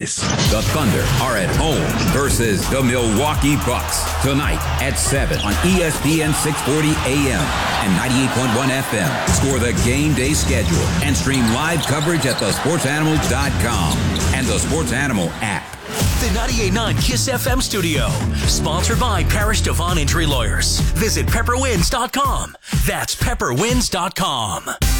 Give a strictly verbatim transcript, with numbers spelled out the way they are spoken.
The Thunder are at home versus the Milwaukee Bucks tonight at seven on E S P N six forty A M and ninety-eight point one F M. Score the game day schedule and stream live coverage at the sports animal dot com and the Sports Animal app. The ninety-eight point nine KISS F M studio, sponsored by Parish Devon Injury Lawyers. Visit pepper wins dot com. That's pepper wins dot com.